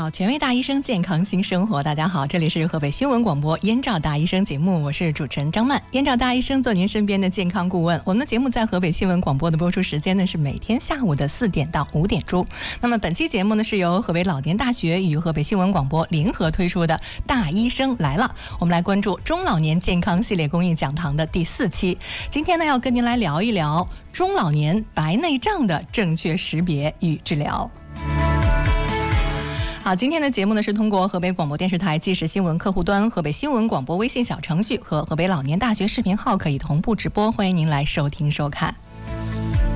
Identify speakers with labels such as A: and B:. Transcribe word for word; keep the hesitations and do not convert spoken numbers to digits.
A: 好，权威大医生，健康新生活。大家好，这里是河北新闻广播燕赵大医生节目，我是主持人张曼。燕赵大医生做您身边的健康顾问。我们的节目在河北新闻广播的播出时间呢是每天下午的四点到五点钟。那么本期节目呢是由河北老年大学与河北新闻广播联合推出的大医生来了。我们来关注中老年健康系列公益讲堂的第四期。今天呢要跟您来聊一聊中老年白内障的正确识别与治疗。好，今天的节目呢是通过河北广播电视台即时新闻客户端、河北新闻广播微信小程序和河北老年大学视频号可以同步直播，欢迎您来收听收看。